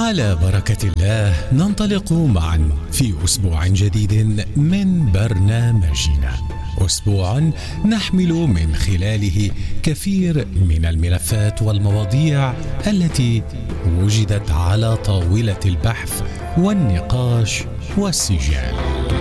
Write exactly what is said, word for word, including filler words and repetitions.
وعلى بركة الله ننطلق معا في أسبوع جديد من برنامجنا، أسبوع نحمل من خلاله كثير من الملفات والمواضيع التي وجدت على طاولة البحث والنقاش والسجال.